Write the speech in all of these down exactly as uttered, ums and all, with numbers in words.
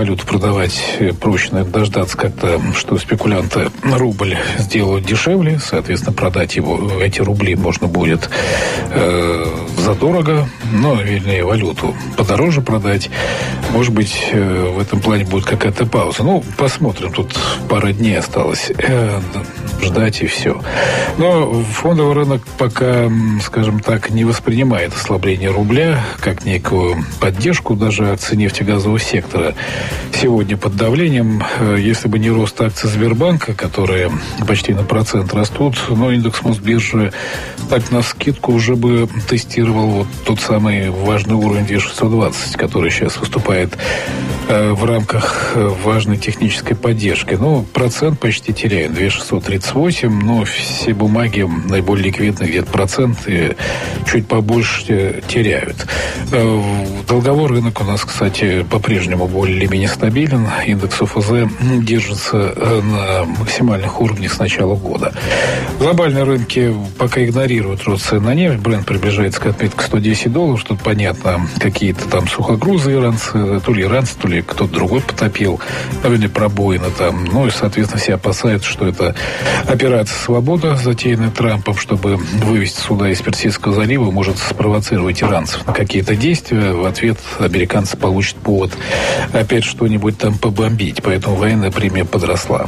Валюту продавать проще, наверное, дождаться как-то, что спекулянты рубль сделают дешевле, соответственно, продать его, эти рубли можно будет э, задорого, но, вернее, валюту подороже продать. Может быть, э, в этом плане будет какая-то пауза. Ну, посмотрим, тут пара дней осталось. Э, ждать и все. Но фондовый рынок пока, скажем так, не воспринимает ослабление рубля как некую поддержку даже акций нефтегазового сектора. Сегодня под давлением, если бы не рост акций Сбербанка, которые почти на процент растут, но индекс Мосбиржи так навскидку уже бы тестировал вот тот самый важный уровень две тысячи шестьсот двадцать, который сейчас выступает э, в рамках важной технической поддержки. Ну, процент почти теряет, две тысячи шестьсот тридцать восемь, но все бумаги наиболее ликвидные где-то проценты чуть побольше теряют. Э, долговой рынок у нас, кстати, по-прежнему более-менее стабилен. Индекс ОФЗ держится на максимальных уровнях с начала года. Глобальные рынки пока игнорируют рост цен на нефть. Бренд приближается к отметке сто десять долларов. Тут понятно, какие-то там сухогрузы иранцы, то ли иранцы, то ли кто-то другой потопил. Наверное, пробоина там. Ну и, соответственно, все опасаются, что это операция «Свобода», затеянная Трампом, чтобы вывести суда из Персидского залива, может спровоцировать иранцев на какие-то действия. В ответ американцы получат повод опять что-нибудь там побомбить. Поэтому военная премия подросла.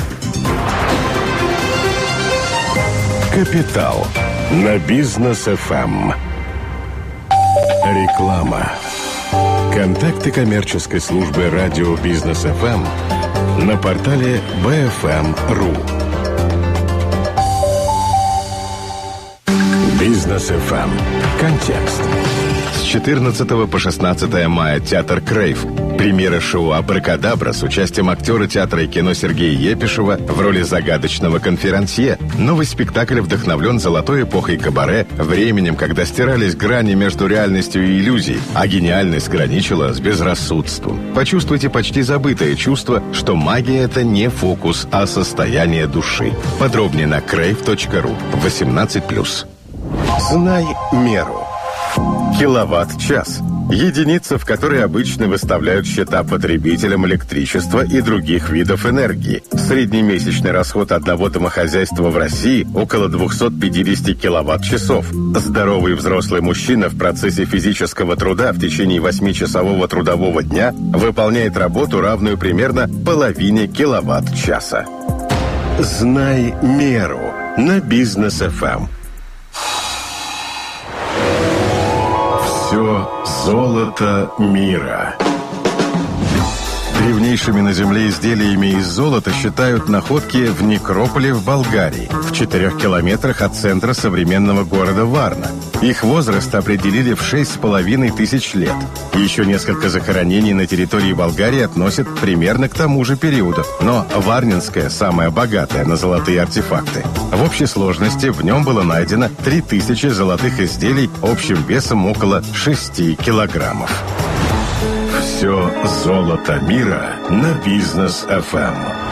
Капитал на Бизнес эф эм. Реклама. Контакты коммерческой службы радио Бизнес эф эм на портале би эф эм точка ру. Бизнес эф эм. Контекст. С четырнадцатого по шестнадцатое мая театр «Крейв». Премьера шоу «Абракадабра» с участием актера театра и кино Сергея Епишева в роли загадочного конферансье. Новый спектакль вдохновлен золотой эпохой кабаре, временем, когда стирались грани между реальностью и иллюзией, а гениальность граничила с безрассудством. Почувствуйте почти забытое чувство, что магия — это не фокус, а состояние души. Подробнее на крейв точка ру. восемнадцать плюс. Знай меру. Киловатт-час. Единица, в которой обычно выставляют счета потребителям электричества и других видов энергии. Среднемесячный расход одного домохозяйства в России около двести пятьдесят киловатт-часов. Здоровый взрослый мужчина в процессе физического труда в течение восьмичасового трудового дня выполняет работу, равную примерно половине киловатт-часа. Знай меру на Бизнес эф эм. Все золото мира. Древнейшими на Земле изделиями из золота считают находки в некрополе в Болгарии, в четырех километрах от центра современного города Варна. Их возраст определили в шесть с половиной тысяч лет. Еще несколько захоронений на территории Болгарии относят примерно к тому же периоду. Но Варнинское самое богатое на золотые артефакты. В общей сложности в нем было найдено три тысячи золотых изделий общим весом около шести килограммов. Все золото мира на Бизнес эф эм.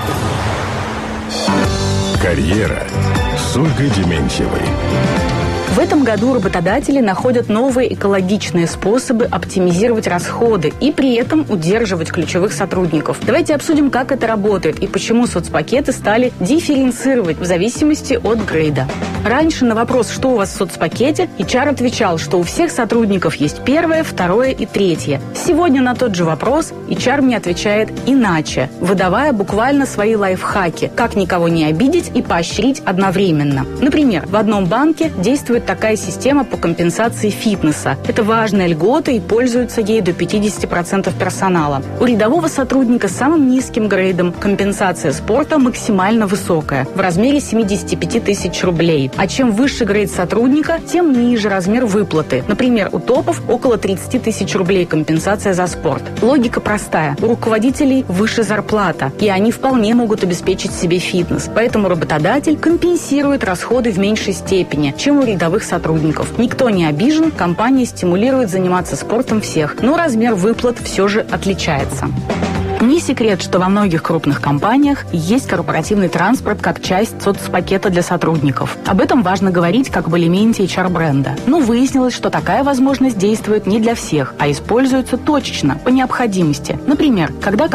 Карьера с Ольгой Дементьевой. В этом году работодатели находят новые экологичные способы оптимизировать расходы и при этом удерживать ключевых сотрудников. Давайте обсудим, как это работает и почему соцпакеты стали дифференцировать в зависимости от грейда. Раньше на вопрос, что у вас в соцпакете, эйч ар отвечал, что у всех сотрудников есть первое, второе и третье. Сегодня на тот же вопрос эйч ар мне отвечает иначе, выдавая буквально свои лайфхаки, как никого не обидеть и поощрить одновременно. Например, в одном банке действует такая система по компенсации фитнеса. Это важная льгота и пользуются ей до пятьдесят процентов персонала. У рядового сотрудника с самым низким грейдом компенсация спорта максимально высокая, в размере семьдесят пять тысяч рублей. А чем выше грейд сотрудника, тем ниже размер выплаты. Например, у топов около тридцать тысяч рублей компенсация за спорт. Логика простая. У руководителей выше зарплата, и они вполне могут обеспечить себе фитнес. Поэтому работодатель компенсирует расходы в меньшей степени, чем у рядовых сотрудников. Никто не обижен, компания стимулирует заниматься спортом всех, но размер выплат все же отличается. Не секрет, что во многих крупных компаниях есть корпоративный транспорт как часть соцпакета для сотрудников. Об этом важно говорить как об элементе эйч ар-бренда. Но выяснилось, что такая возможность действует не для всех, а используется точечно, по необходимости. Например, когда